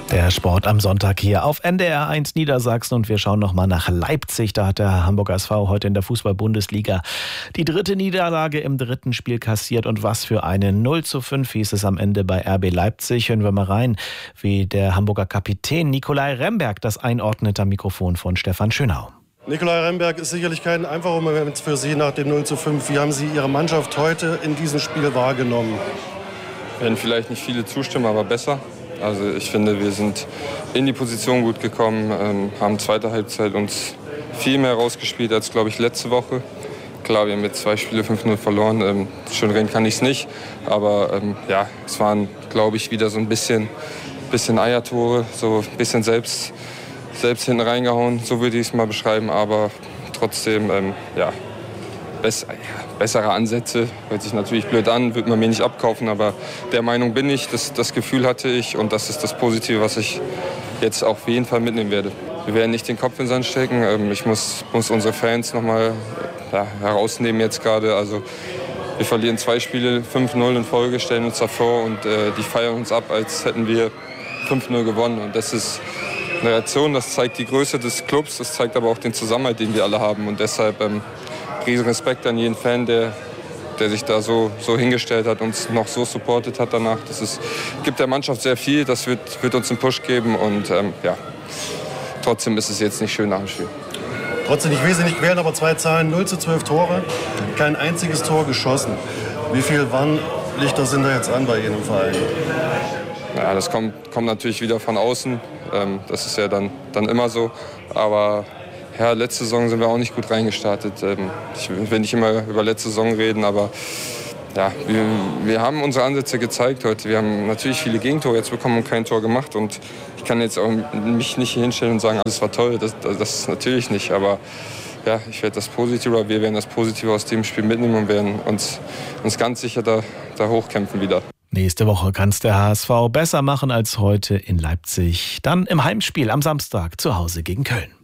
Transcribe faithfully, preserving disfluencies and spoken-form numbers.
Der Sport am Sonntag hier auf N D R eins Niedersachsen und wir schauen nochmal nach Leipzig. Da hat der Hamburger S V heute in der Fußball-Bundesliga die dritte Niederlage im dritten Spiel kassiert. Und was für eine null zu fünf hieß es am Ende bei R B Leipzig. Hören wir mal rein, wie der Hamburger Kapitän Nicolai Remberg das einordnet am Mikrofon von Stefan Schönau. Nicolai Remberg ist sicherlich kein einfacher Moment für Sie nach dem null zu fünf. Wie haben Sie Ihre Mannschaft heute in diesem Spiel wahrgenommen? Werden vielleicht nicht viele zustimmen, aber besser. Also ich finde, wir sind in die Position gut gekommen, ähm, haben zweite Halbzeit uns viel mehr rausgespielt als, glaube ich, letzte Woche. Klar, wir haben jetzt zwei Spiele fünf null verloren. Ähm, schön reden kann ich es nicht. Aber ähm, ja, es waren, glaube ich, wieder so ein bisschen, bisschen Eiertore, so ein bisschen selbst, selbst hinten reingehauen. So würde ich es mal beschreiben. Aber trotzdem, ähm, ja, Bess- bessere Ansätze. Hört sich natürlich blöd an, wird man mir nicht abkaufen, aber der Meinung bin ich, das, das Gefühl hatte ich und das ist das Positive, was ich jetzt auf jeden Fall mitnehmen werde. Wir werden nicht den Kopf in den Sand stecken. Ich muss, muss unsere Fans noch mal ja, herausnehmen jetzt gerade. Also wir verlieren zwei Spiele fünf null in Folge, stellen uns davor und äh, die feiern uns ab, als hätten wir fünf null gewonnen. Und das ist eine Reaktion, das zeigt die Größe des Clubs, das zeigt aber auch den Zusammenhalt, den wir alle haben. Und deshalb ähm, riesen Respekt an jeden Fan, der, der sich da so, so hingestellt hat, uns noch so supportet hat danach. Das ist, gibt der Mannschaft sehr viel, das wird, wird uns einen Push geben und ähm, ja, trotzdem ist es jetzt nicht schön nach dem Spiel. Trotzdem, ich will Sie nicht quälen, aber zwei Zahlen, null zu zwölf Tore, kein einziges Tor geschossen. Wie viel Warnlichter sind da jetzt an bei Ihnen im Verein? Ja, das kommt, kommt natürlich wieder von außen, ähm, das ist ja dann, dann immer so, aber ja, letzte Saison sind wir auch nicht gut reingestartet. Ich will nicht immer über letzte Saison reden, aber ja, wir, wir haben unsere Ansätze gezeigt heute. Wir haben natürlich viele Gegentore jetzt bekommen und kein Tor gemacht. Und ich kann jetzt auch mich nicht hier hinstellen und sagen, alles war toll. Das, das, das ist natürlich nicht. Aber ja, ich werde das Positive, oder wir werden das Positive aus dem Spiel mitnehmen und werden uns, uns ganz sicher da, da hochkämpfen wieder. Nächste Woche kann es der H S V besser machen als heute in Leipzig. Dann im Heimspiel am Samstag zu Hause gegen Köln.